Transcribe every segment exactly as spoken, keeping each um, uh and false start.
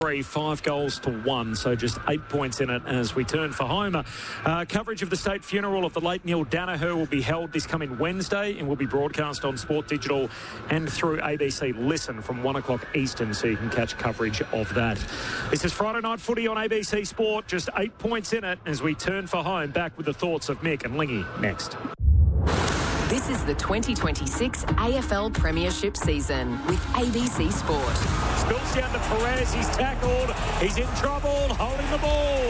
Three, five goals to one, so just eight points in it as we turn for home. Uh, coverage of the state funeral of the late Neil Danaher will be held this coming Wednesday and will be broadcast on Sport Digital and through A B C Listen from one o'clock Eastern, so you can catch coverage of that. This is Friday Night Footy on A B C Sport, just eight points in it as we turn for home. Back with the thoughts of Mick and Lingy next. This is the twenty twenty-six A F L Premiership season with A B C Sport. Spills down to Perez, he's tackled, he's in trouble, holding the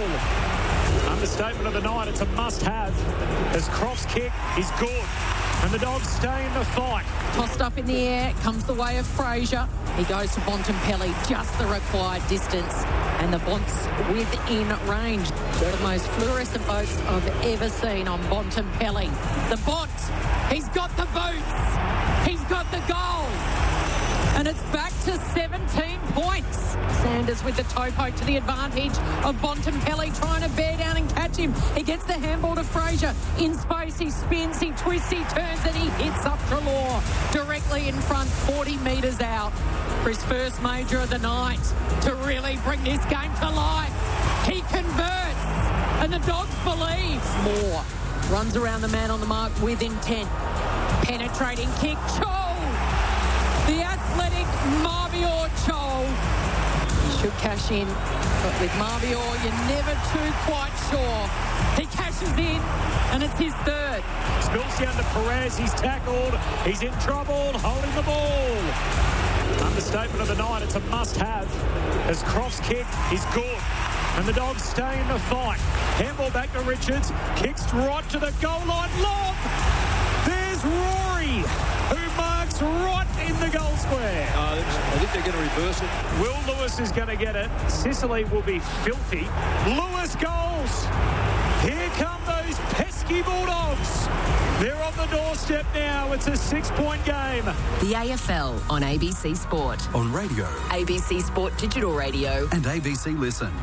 ball. Understatement of the night, it's a must-have as Croft's kick is good and the Dogs stay in the fight. Tossed up in the air, comes the way of Fraser. He goes to Bontempelli, just the required distance. And the Bonts within range. One of the most fluorescent boats I've ever seen on Bontempelli. The Bont, he's got the boots. He's got the goal. And it's back to seventeen points. Sanders with the toe poke to the advantage of Bontempelli, trying to bear down and catch him. He gets the handball to Fraser. In space, he spins, he twists, he turns, and he hits up Treloar directly in front, forty metres out. For his first major of the night to really bring this game to life. He converts, and the Dogs believe. Moore runs around the man on the mark with intent. Penetrating kick, Chol. The athletic Marbior Chol. He should cash in, but with Marbior, you're never too quite sure. He cashes in, and it's his third. Spills down to Perez, he's tackled, he's in trouble, holding the ball. Understatement of the night, it's a must-have as Croft's kick is good and the Dogs stay in the fight. Handball back to Richards, kicks right to the goal line, lob! There's Rory, who marks right in the goal square. Uh, I think they're going to reverse it. Will Lewis is going to get it. Sicily will be filthy. Lewis goals! Here come those pesky Bulldogs. They're on the doorstep now. It's a six-point game. The A F L on A B C Sport. On radio. A B C Sport Digital Radio. And A B C Listen.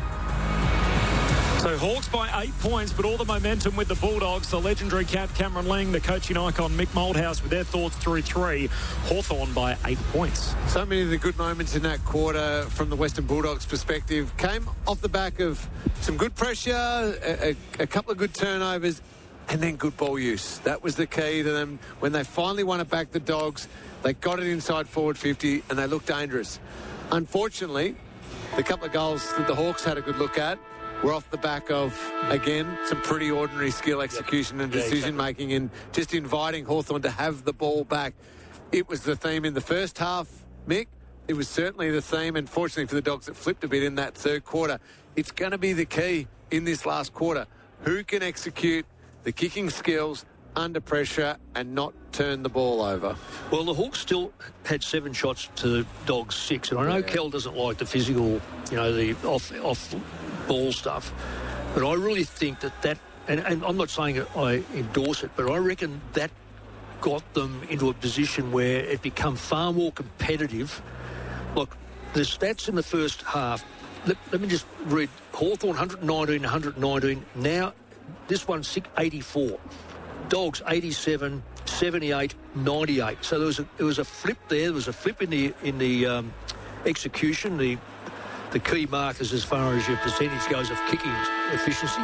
So Hawks by eight points, but all the momentum with the Bulldogs. The legendary cap Cameron Lang, the coaching icon Mick Moldhouse with their thoughts through three. Hawthorn by eight points. So many of the good moments in that quarter from the Western Bulldogs perspective came off the back of some good pressure, a, a, a couple of good turnovers, and then good ball use. That was the key to them. When they finally won it back, the Dogs, they got it inside forward fifty, and they looked dangerous. Unfortunately, the couple of goals that the Hawks had a good look at were off the back of, again, some pretty ordinary skill execution and decision-making and just inviting Hawthorn to have the ball back. It was the theme in the first half, Mick. It was certainly the theme, and fortunately for the Dogs, it flipped a bit in that third quarter. It's going to be the key in this last quarter. Who can execute the kicking skills under pressure and not turn the ball over? Well, the Hawks still had seven shots to the Dogs six, and I know yeah. Kel doesn't like the physical, you know, the off off ball stuff, but I really think that that, and, and I'm not saying I endorse it, but I reckon that got them into a position where it become far more competitive. Look, the stats in the first half, let, let me just read. Hawthorn one nineteen, one nineteen, now this one's eighty-four. Dogs eighty-seven, seventy-eight, ninety-eight. So there was a there was a flip there. There was a flip in the in the um, execution, the the key markers as far as your percentage goes of kicking efficiency.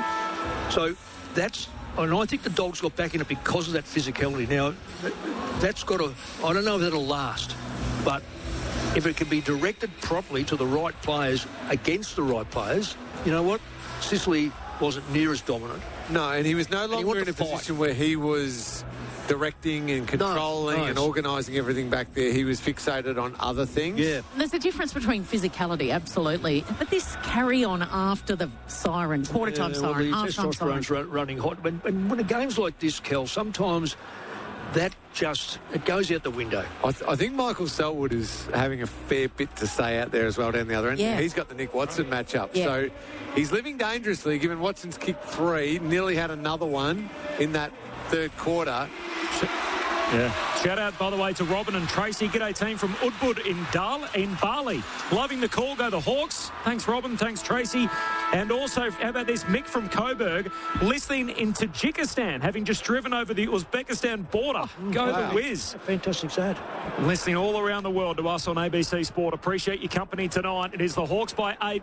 So that's, and I think the Dogs got back in it because of that physicality. Now that's got to, I don't know if that'll last, but if it can be directed properly to the right players against the right players, you know what? Sicily wasn't near as dominant. No, and he was no longer in a fight. position where he was directing and controlling no, no, and organising everything back there. He was fixated on other things. Yeah. There's a difference between physicality, absolutely, but this carry on after the siren, quarter time yeah, siren, well, half time siren. Run, running hot. And, and when a game's like this, Kel, sometimes that just, it goes out the window. I, th- I think Michael Selwood is having a fair bit to say out there as well down the other end. Yeah. He's got the Nick Watson matchup. Yeah. So he's living dangerously, given Watson's kicked three, nearly had another one in that third quarter. Yeah. Shout out, by the way, to Robin and Tracy. G'day, team from Udbud in Dar- in Bali. Loving the call. Go the Hawks. Thanks, Robin. Thanks, Tracy. And also, how about this, Mick from Coburg, listening in Tajikistan, having just driven over the Uzbekistan border. Go wow. the whiz. Fantastic that. Listening all around the world to us on A B C Sport. Appreciate your company tonight. It is the Hawks by eight.